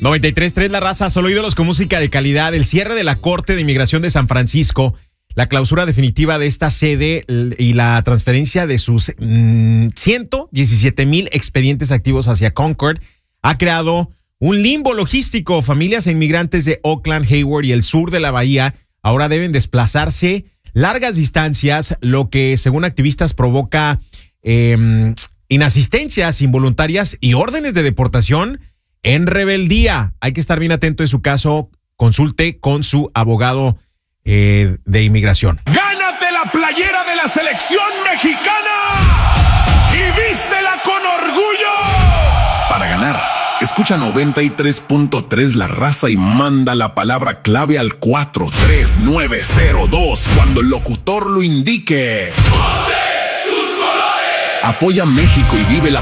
93.3 La Raza, solo ídolos con música de calidad. El cierre de la Corte de Inmigración de San Francisco, la clausura definitiva de esta sede y la transferencia de sus 117,000 expedientes activos hacia Concord ha creado un limbo logístico. Familias e inmigrantes de Oakland, Hayward y el sur de la bahía ahora deben desplazarse largas distancias, lo que según activistas provoca inasistencias involuntarias y órdenes de deportación en rebeldía. Hay que estar bien atento de su caso. Consulte con su abogado de inmigración. ¡Gánate la playera de la selección mexicana! ¡Y vístela con orgullo! Para ganar, escucha 93.3 La Raza y manda la palabra clave al 43902 cuando el locutor lo indique. ¡Ponte sus colores! Apoya a México y vive la